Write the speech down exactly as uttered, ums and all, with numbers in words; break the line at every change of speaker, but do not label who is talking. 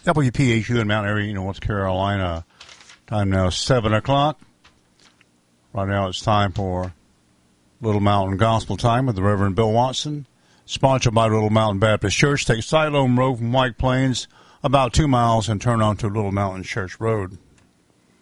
W P H U in Mount Airy, North Carolina. Time now seven o'clock. Right now it's time for Little Mountain Gospel Time with the Reverend Bill Watson, sponsored by Little Mountain Baptist Church. Take Siloam Road from White Plains about two miles and turn onto Little Mountain Church Road.